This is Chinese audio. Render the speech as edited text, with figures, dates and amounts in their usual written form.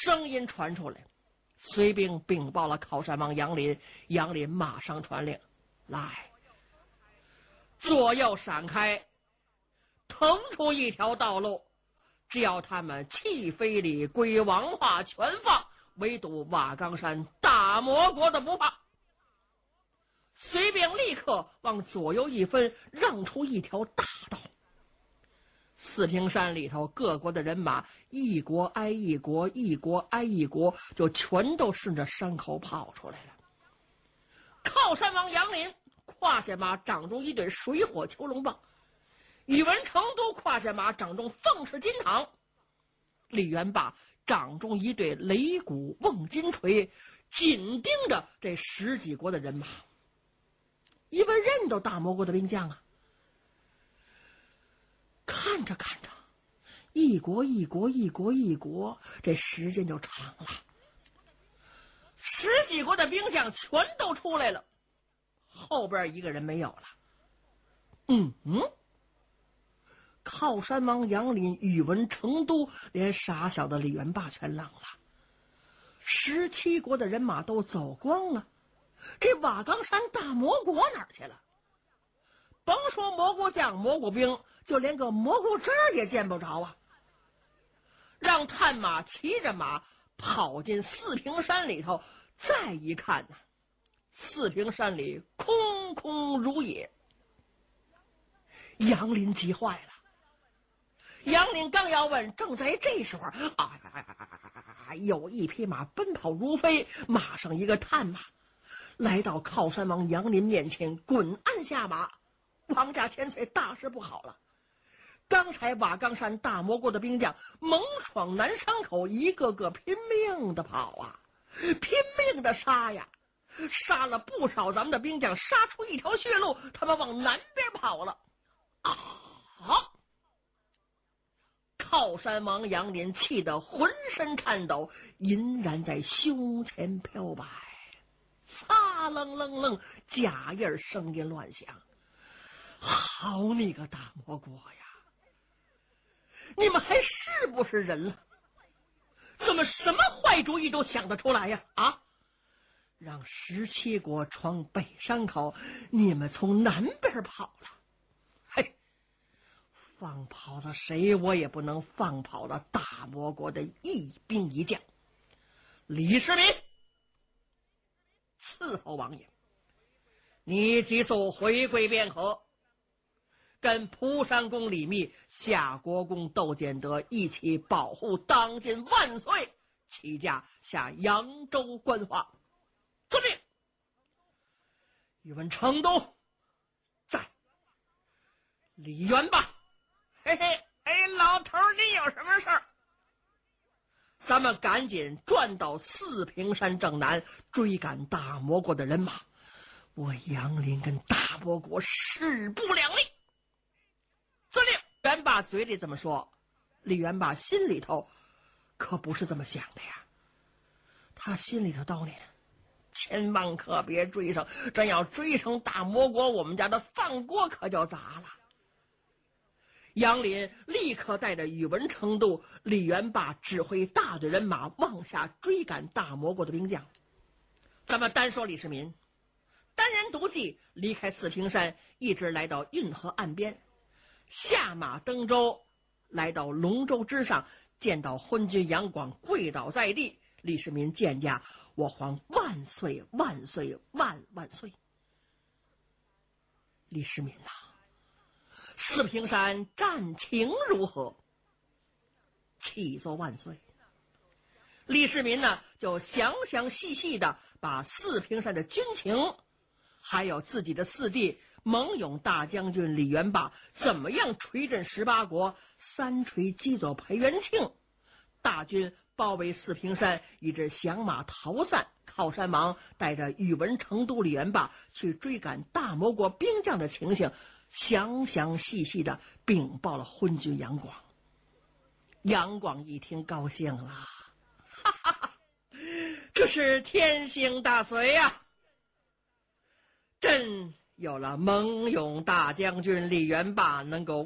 声音传出来，随兵禀报了靠山王杨林。杨林马上传令，来，左右闪开，腾出一条道路，只要他们弃非礼，归王化，全放，唯独瓦岗山大魔国的不怕。随便立刻往左右一分，让出一条大道。四平山里头各国的人马一国挨一国，一国挨一国，就全都顺着山口跑出来了。靠山王杨林胯下马掌中一对水火囚龙棒，宇文成都胯下马掌中凤翅金堂，李元霸掌中一对擂鼓瓮金锤，紧盯着这十几国的人马。因为认得大魔国的兵将啊，看着看着，一国一国一国一国，这时间就长了。十几国的兵将全都出来了，后边一个人没有了。靠山王杨林、宇文成都，连傻小的李元霸全愣了。17国的人马都走光了，这瓦岗山大魔国哪儿去了？甭说蘑菇酱、蘑菇兵，就连个蘑菇汁儿也见不着啊！让探马骑着马跑进四平山里头，再一看呢，四平山里空空如也。杨林急坏了。杨林刚要问，正在这时候，有一匹马奔跑如飞，马上一个探马来到靠山王杨林面前，滚按下马。王家千岁，大事不好了！刚才瓦岗山大魔国的兵将猛闯南山口，一个个拼命的跑啊，拼命的杀呀，杀了不少咱们的兵将，杀出一条血路，他们往南边跑了。靠山王杨林气得浑身颤抖，银然在胸前飘摆，擦楞楞楞，假印声音乱响。好你个大魔国呀！你们还是不是人了？怎么什么坏主意都想得出来呀？让17国闯北山口，你们从南边跑了。嘿，放跑了谁我也不能放跑了大魔国的一兵一将。李世民，伺候王爷，你急速回归汴河，跟蒲山公李密、夏国公窦建德一起保护当今万岁，起驾下扬州观花。遵命。宇文成都在。李元霸，嘿嘿，老头你有什么事儿？咱们赶紧转到四平山正南，追赶大魔国的人马。我杨林跟大魔国势不两立。遵令。元霸嘴里这么说，李元霸心里头可不是这么想的呀。他心里头叨念，千万可别追上，真要追上大魔国，我们家的饭锅可就砸了。杨林立刻带着宇文成都、李元霸指挥大队人马往下追赶大魔国的兵将。咱们单说李世民，单人独骑离开四平山，一直来到运河岸边，下马登舟，来到龙舟之上，见到昏君杨广跪倒在地。李世民见驾，我皇万岁万岁万万岁！李世民四平山战情如何？启奏万岁。李世民就详详细细的把四平山的军情，还有自己的四弟蒙勇大将军李元霸怎么样锤阵18国，三锤击走裴元庆，大军包围四平山，以致响马逃散。靠山王带着宇文成都、李元霸去追赶大魔国兵将的情形，详详细细的禀报了昏君杨广。杨广一听高兴了，哈哈哈，这是天星大随呀！朕有了蒙勇大将军李元霸能够